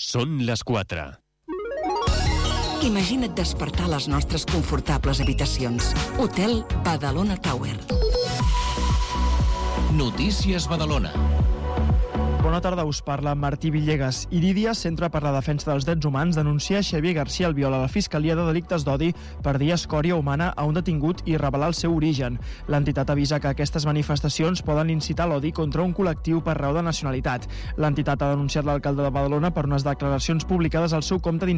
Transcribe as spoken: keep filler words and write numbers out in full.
Són les quatre. Imagina't despertar a les nostres confortables habitacions. Hotel Badalona Tower. Notícies Badalona. Bona tarda, us parla Martí Villegas. Irídia, Centre per la Defensa dels Drets Humans, denuncia Xavier García Albiol a la Fiscalia de Delictes d'Odi per dir escòria humana a un detingut i revelar el seu origen. L'entitat avisa que aquestes manifestacions poden incitar l'odi contra un col·lectiu per raó de nacionalitat. L'entitat ha denunciat l'alcalde de Badalona per unes declaracions publicades al seu compte d'Instagram